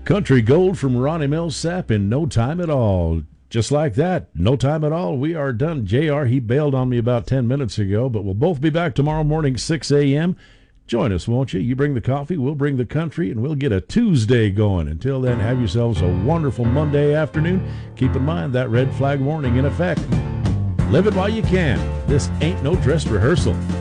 Country Gold from Ronnie Millsap in no time at all. Just like that, no time at all. We are done. JR, he bailed on me about 10 minutes ago, but we'll both be back tomorrow morning, 6 a.m. Join us, won't you? You bring the coffee, we'll bring the country, and we'll get a Tuesday going. Until then, have yourselves a wonderful Monday afternoon. Keep in mind that red flag warning in effect. Live it while you can. This ain't no dress rehearsal.